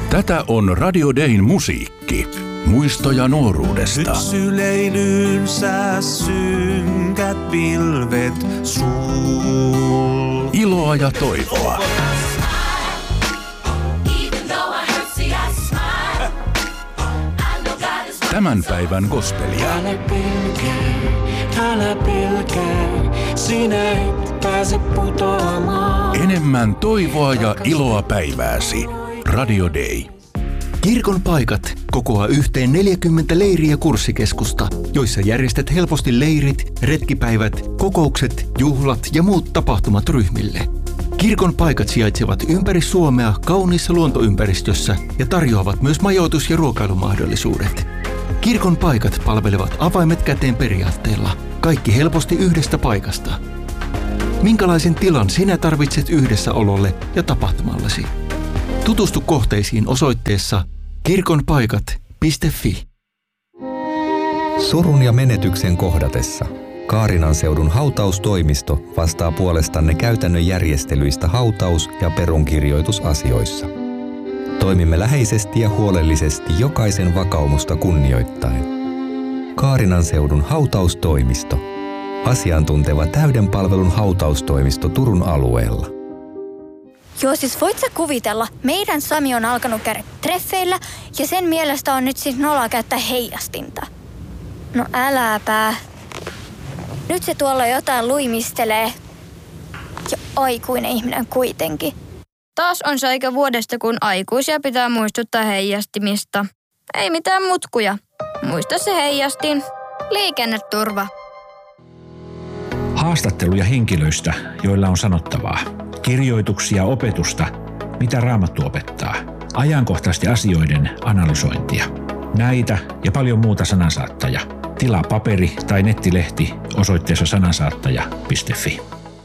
Tätä on Radio Dayn musiikki. Muistoja nuoruudesta. Nyt syleilyynsä synkät pilvet sul. Iloa ja toivoa. Tämän päivän gospelia. Älä pelkää, sinä et pääse putoamaan. Enemmän toivoa ja iloa päivääsi. Radio Day. Kirkon paikat kokoaa yhteen 40 leiri- ja kurssikeskusta, joissa järjestät helposti leirit, retkipäivät, kokoukset, juhlat ja muut tapahtumat ryhmille. Kirkon paikat sijaitsevat ympäri Suomea kauniissa luontoympäristössä ja tarjoavat myös majoitus- ja ruokailumahdollisuudet. Kirkon paikat palvelevat avaimet käteen periaatteella. Kaikki helposti yhdestä paikasta. Minkälaisen tilan sinä tarvitset yhdessäololle ja tapahtumallesi? Tutustu kohteisiin osoitteessa kirkonpaikat.fi. Surun ja menetyksen kohdatessa Kaarinan seudun hautaustoimisto vastaa puolestanne käytännön järjestelyistä hautaus- ja perunkirjoitusasioissa. Toimimme läheisesti ja huolellisesti jokaisen vakaumusta kunnioittaen. Kaarinan seudun hautaustoimisto. Asiantunteva täyden palvelun hautaustoimisto Turun alueella. Joo, siis voit sä kuvitella, meidän Sami on alkanut käydä treffeillä ja sen mielestä on nyt siis noloa käyttää heijastinta. No äläpä. Nyt se tuolla jotain luimistelee. Ja aikuinen ihminen kuitenkin. Taas on se aika vuodesta, kun aikuisia pitää muistuttaa heijastimista. Ei mitään mutkuja. Muista se heijastin. Liikenneturva. Haastatteluja henkilöistä, joilla on sanottavaa. Kirjoituksia opetusta, mitä Raamattu opettaa. Ajankohtaisesti asioiden analysointia. Näitä ja paljon muuta Sanansaattaja. Tilaa paperi- tai nettilehti osoitteessa sanansaattaja.fi.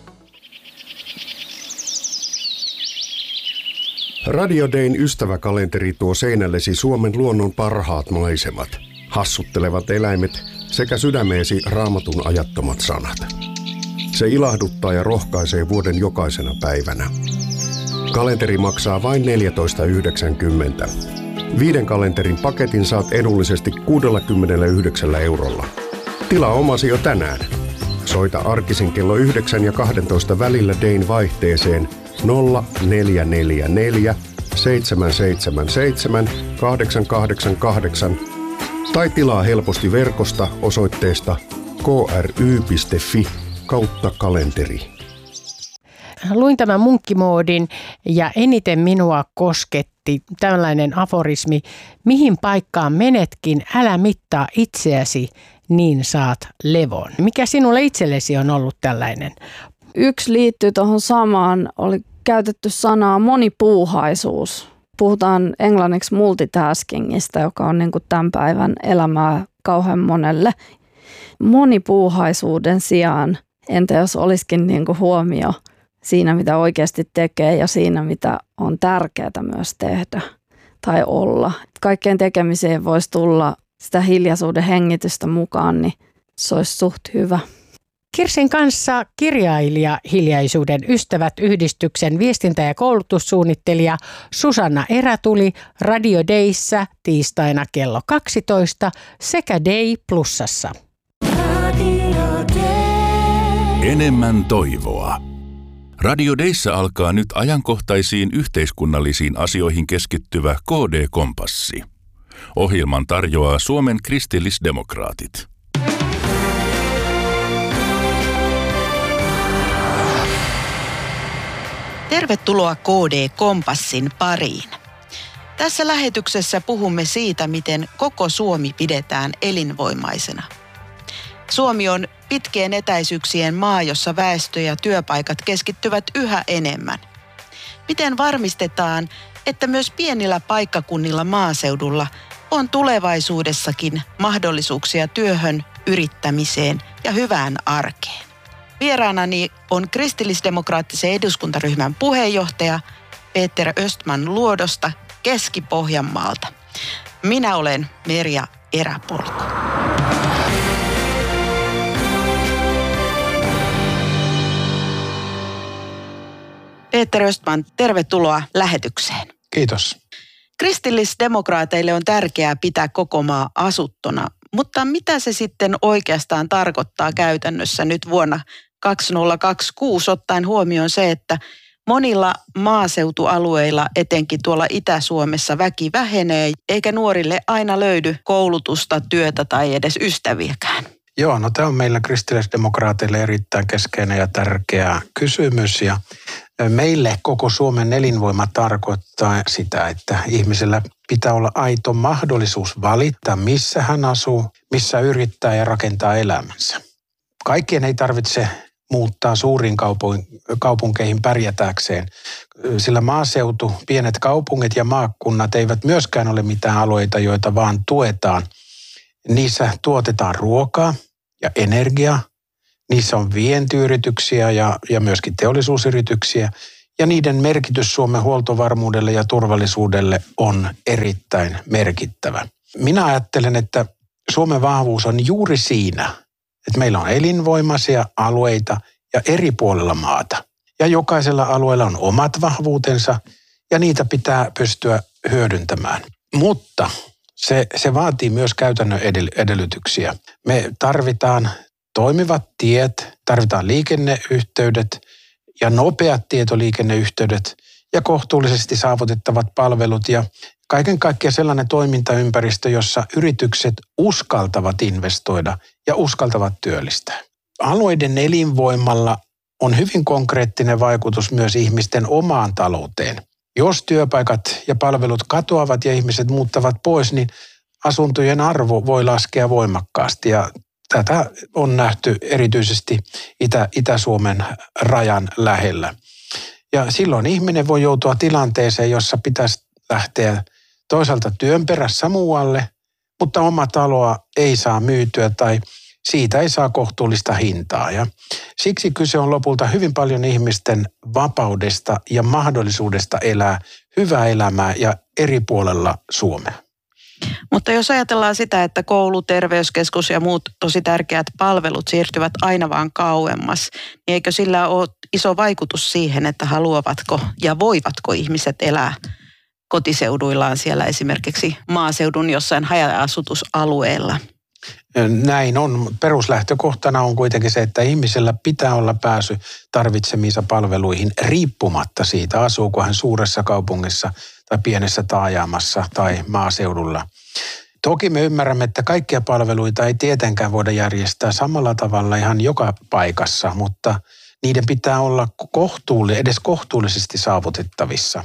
Radio Dayn ystäväkalenteri tuo seinällesi Suomen luonnon parhaat maisemat, hassuttelevat eläimet sekä sydämeesi Raamatun ajattomat sanat. Se ilahduttaa ja rohkaisee vuoden jokaisena päivänä. Kalenteri maksaa vain 14,90. 5 kalenterin paketin saat edullisesti 69 eurolla. Tilaa omasi jo tänään. Soita arkisin kello 9 ja 12 välillä Dayn vaihteeseen 0444 777 888 tai tilaa helposti verkosta osoitteesta kry.fi/kalenteri. Luin tämän munkkimoodin ja eniten minua kosketti tällainen aforismi: mihin paikkaan menetkin, älä mittaa itseäsi, niin saat levon. Mikä sinulle itsellesi on ollut tällainen? Yksi liittyy tuohon samaan, oli käytetty sanaa monipuuhaisuus. Puhutaan englanniksi multitaskingista, joka on niin kuin tämän päivän elämää kauhean monelle. Monipuuhaisuuden sijaan, entä jos olisikin niin kuin huomio siinä, mitä oikeasti tekee ja siinä, mitä on tärkeää myös tehdä tai olla. Kaikkeen tekemiseen voisi tulla sitä hiljaisuuden hengitystä mukaan, niin se olisi suht hyvä. Kirsin kanssa kirjailija Hiljaisuuden ystävät -yhdistyksen viestintä- ja koulutussuunnittelija Susanna Erätuli Radio Dayssä tiistaina kello 12 sekä Day Plusassa. Enemmän toivoa. Radio Dayssä alkaa nyt ajankohtaisiin yhteiskunnallisiin asioihin keskittyvä KD-kompassi. Ohjelman tarjoaa Suomen kristillisdemokraatit. Tervetuloa KD-kompassin pariin. Tässä lähetyksessä puhumme siitä, miten koko Suomi pidetään elinvoimaisena. Suomi on pitkien etäisyyksien maa, jossa väestö ja työpaikat keskittyvät yhä enemmän. Miten varmistetaan, että myös pienillä paikkakunnilla maaseudulla on tulevaisuudessakin mahdollisuuksia työhön, yrittämiseen ja hyvään arkeen? Vieraanani on kristillisdemokraattisen eduskuntaryhmän puheenjohtaja Peter Östman Luodosta Keski-Pohjanmaalta. Minä olen Merja Eräpolku. Peter Östman, tervetuloa lähetykseen. Kiitos. Kristillisdemokraateille on tärkeää pitää koko maa asuttuna, mutta mitä se sitten oikeastaan tarkoittaa käytännössä nyt vuonna 2026 ottaen huomioon se, että monilla maaseutualueilla, etenkin tuolla Itä-Suomessa, väki vähenee, eikä nuorille aina löydy koulutusta, työtä tai edes ystäviäkään. Joo, no tämä on meillä kristillisdemokraateille erittäin keskeinen ja tärkeä kysymys. Ja meille koko Suomen elinvoima tarkoittaa sitä, että ihmisellä pitää olla aito mahdollisuus valita, missä hän asuu, missä yrittää ja rakentaa elämänsä. Kaikkien ei tarvitse muuttaa suuriin kaupunkeihin pärjätäkseen, sillä maaseutu, pienet kaupungit ja maakunnat eivät myöskään ole mitään alueita, joita vaan tuetaan. Niissä tuotetaan ruokaa ja energiaa, niissä on vientiyrityksiä ja myöskin teollisuusyrityksiä, ja niiden merkitys Suomen huoltovarmuudelle ja turvallisuudelle on erittäin merkittävä. Minä ajattelen, että Suomen vahvuus on juuri siinä, että meillä on elinvoimaisia alueita ja eri puolilla maata. Ja jokaisella alueella on omat vahvuutensa ja niitä pitää pystyä hyödyntämään. Mutta se vaatii myös käytännön edellytyksiä. Me tarvitaan toimivat tiet, tarvitaan liikenneyhteydet ja nopeat tietoliikenneyhteydet ja kohtuullisesti saavutettavat palvelut ja kaiken kaikkiaan sellainen toimintaympäristö, jossa yritykset uskaltavat investoida ja uskaltavat työllistää. Alueiden elinvoimalla on hyvin konkreettinen vaikutus myös ihmisten omaan talouteen. Jos työpaikat ja palvelut katoavat ja ihmiset muuttavat pois, niin asuntojen arvo voi laskea voimakkaasti ja tätä on nähty erityisesti Itä-Suomen rajan lähellä. Ja silloin ihminen voi joutua tilanteeseen, jossa pitäisi lähteä toisaalta työn perässä muualle, mutta oma taloa ei saa myytyä tai siitä ei saa kohtuullista hintaa. Ja siksi kyse on lopulta hyvin paljon ihmisten vapaudesta ja mahdollisuudesta elää hyvää elämää ja eri puolella Suomea. Mutta jos ajatellaan sitä, että koulu, terveyskeskus ja muut tosi tärkeät palvelut siirtyvät aina vaan kauemmas, niin eikö sillä ole iso vaikutus siihen, että haluavatko ja voivatko ihmiset elää kotiseuduillaan siellä esimerkiksi maaseudun jossain haja-asutusalueella? Näin on. Peruslähtökohtana on kuitenkin se, että ihmisellä pitää olla pääsy tarvitsemiinsa palveluihin riippumatta siitä, asuuko hän suuressa kaupungissa tai pienessä taajamassa tai maaseudulla. Toki me ymmärrämme, että kaikkia palveluita ei tietenkään voida järjestää samalla tavalla ihan joka paikassa, mutta niiden pitää olla edes kohtuullisesti saavutettavissa.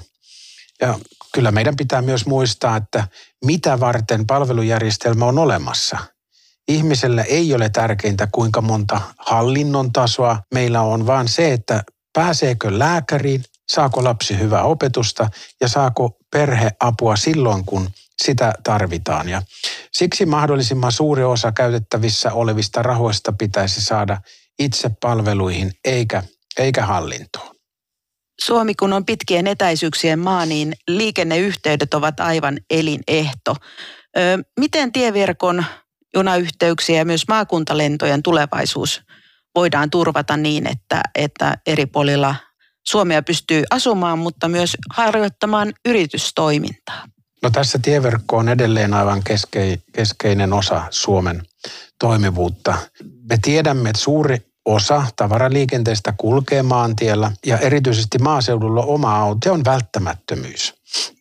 Ja kyllä meidän pitää myös muistaa, että mitä varten palvelujärjestelmä on olemassa. Ihmiselle ei ole tärkeintä, kuinka monta hallinnon tasoa meillä on, vaan se, että pääseekö lääkäriin, saako lapsi hyvää opetusta ja saako perhe apua silloin, kun sitä tarvitaan. Ja siksi mahdollisimman suuri osa käytettävissä olevista rahoista pitäisi saada itse palveluihin eikä hallintoon. Suomi, kun on pitkien etäisyyksien maa, niin liikenneyhteydet ovat aivan elinehto. Miten tieverkon, junayhteyksiä ja myös maakuntalentojen tulevaisuus voidaan turvata niin, että eri puolilla Suomea pystyy asumaan, mutta myös harjoittamaan yritystoimintaa? No tässä tieverkko on edelleen aivan keskeinen osa Suomen toimivuutta. Me tiedämme, että suuri osa tavaraliikenteestä kulkee maantiellä ja erityisesti maaseudulla oma auto on välttämättömyys.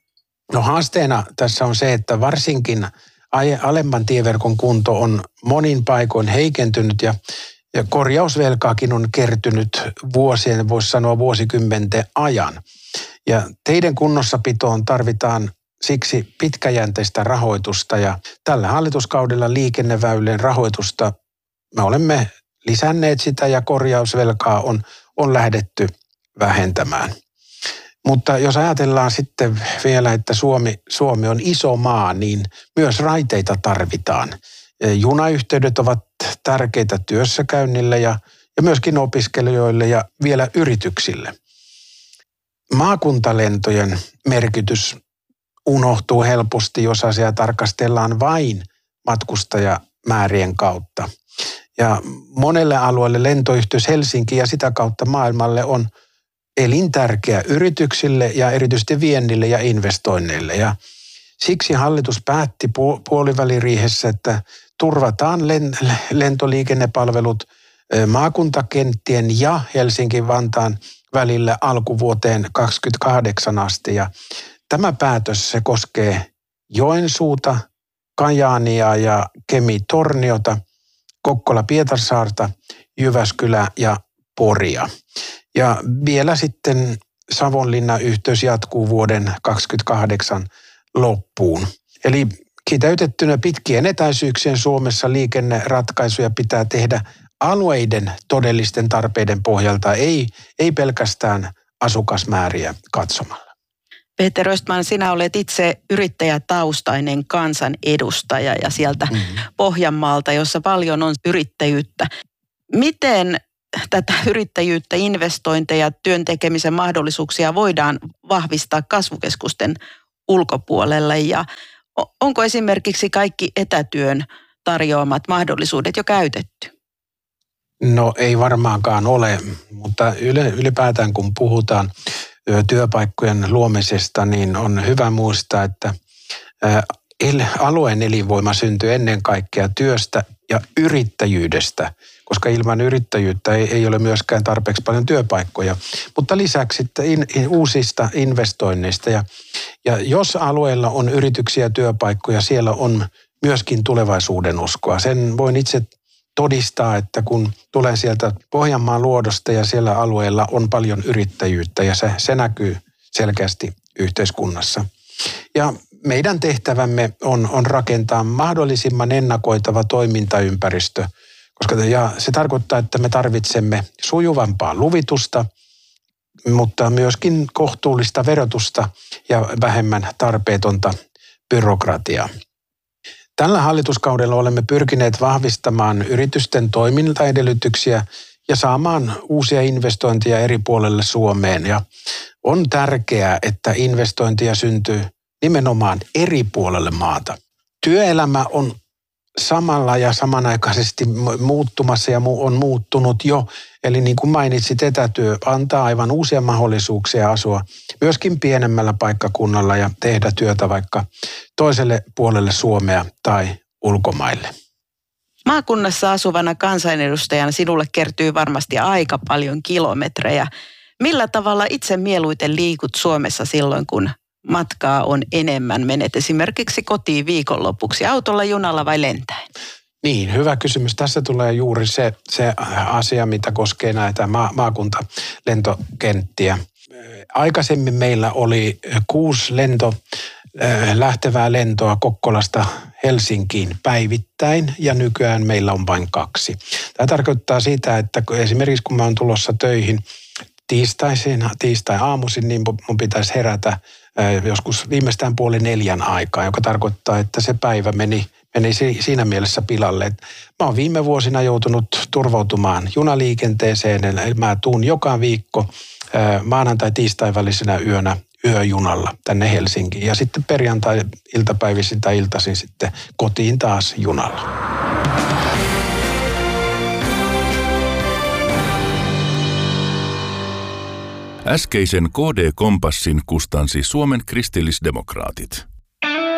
No haasteena tässä on se, että varsinkin alemman tieverkon kunto on monin paikoin heikentynyt ja korjausvelkaakin on kertynyt vuosien, voisi sanoa vuosikymmenten ajan. Ja teiden kunnossapitoon tarvitaan siksi pitkäjänteistä rahoitusta ja tällä hallituskaudella liikenneväylien rahoitusta me olemme lisänneet sitä ja korjausvelkaa on lähdetty vähentämään. Mutta jos ajatellaan sitten vielä, että Suomi on iso maa, niin myös raiteita tarvitaan. Junayhteydet ovat tärkeitä työssäkäynnille ja myöskin opiskelijoille ja vielä yrityksille. Maakuntalentojen merkitys unohtuu helposti, jos asiaa tarkastellaan vain matkustajamäärien kautta. Ja monelle alueelle lentoyhteys Helsinki ja sitä kautta maailmalle on elintärkeä yrityksille ja erityisesti viennille ja investoinneille. Ja Siksi hallitus päätti puoliväliriihessä, että turvataan lentoliikennepalvelut maakuntakenttien ja Helsinki-Vantaan välillä alkuvuoteen 2028 asti. Ja tämä päätös se koskee Joensuuta, Kajaania ja Kemi-Torniota, Kokkola-Pietarsaarta, Jyväskylää ja Poria. Ja vielä sitten Savonlinnan yhteys jatkuu vuoden 2028 loppuun. Eli kiteytettynä pitkien etäisyyksien Suomessa liikenneratkaisuja pitää tehdä alueiden todellisten tarpeiden pohjalta, ei pelkästään asukasmääriä katsomalla. Peter Östman, sinä olet itse yrittäjätaustainen kansanedustaja ja sieltä Pohjanmaalta, jossa paljon on yrittäjyyttä. Miten tätä yrittäjyyttä, investointeja, työn tekemisen mahdollisuuksia voidaan vahvistaa kasvukeskusten ulkopuolella ja onko esimerkiksi kaikki etätyön tarjoamat mahdollisuudet jo käytetty? No ei varmaankaan ole, mutta ylipäätään kun puhutaan työpaikkojen luomisesta, niin on hyvä muistaa, että alueen elinvoima syntyy ennen kaikkea työstä ja yrittäjyydestä, koska ilman yrittäjyyttä ei ole myöskään tarpeeksi paljon työpaikkoja. Mutta lisäksi uusista investoinneista. Ja jos alueella on yrityksiä ja työpaikkoja, siellä on myöskin tulevaisuuden uskoa. Sen voin itse todistaa, että kun tulen sieltä Pohjanmaan luodosta ja siellä alueella on paljon yrittäjyyttä ja se näkyy selkeästi yhteiskunnassa. Ja meidän tehtävämme on rakentaa mahdollisimman ennakoitava toimintaympäristö, ja se tarkoittaa, että me tarvitsemme sujuvampaa luvitusta, mutta myöskin kohtuullista verotusta ja vähemmän tarpeetonta byrokratiaa. Tällä hallituskaudella olemme pyrkineet vahvistamaan yritysten toimintaedellytyksiä ja saamaan uusia investointeja eri puolelle Suomeen. Ja on tärkeää, että investointeja syntyy nimenomaan eri puolelle maata. Työelämä on samalla ja samanaikaisesti muuttumassa ja on muuttunut jo. Eli niin kuin mainitsit, etätyö antaa aivan uusia mahdollisuuksia asua myöskin pienemmällä paikkakunnalla ja tehdä työtä vaikka toiselle puolelle Suomea tai ulkomaille. Maakunnassa asuvana kansanedustajana sinulle kertyy varmasti aika paljon kilometrejä. Millä tavalla itse mieluiten liikut Suomessa silloin, kun matkaa on enemmän? Menet esimerkiksi kotiin viikonlopuksi autolla, junalla vai lentäen? Niin, hyvä kysymys. Tässä tulee juuri se asia, mitä koskee näitä maakuntalentokenttiä. Aikaisemmin meillä oli 6 lähtevää lentoa Kokkolasta Helsinkiin päivittäin ja nykyään meillä on vain 2. Tämä tarkoittaa sitä, että esimerkiksi kun mä oon tulossa töihin tiistai-aamuisin, niin mun pitäisi herätä joskus viimeistään 3:30 aikaa, joka tarkoittaa, että se päivä meni siinä mielessä pilalle. Mä oon viime vuosina joutunut turvautumaan junaliikenteeseen, eli mä tuun joka viikko maanantai-tiistai välisenä yönä yöjunalla tänne Helsinkiin ja sitten perjantai-iltapäivisin tai iltaisin sitten kotiin taas junalla. Äskeisen KD-kompassin kustansi Suomen kristillisdemokraatit.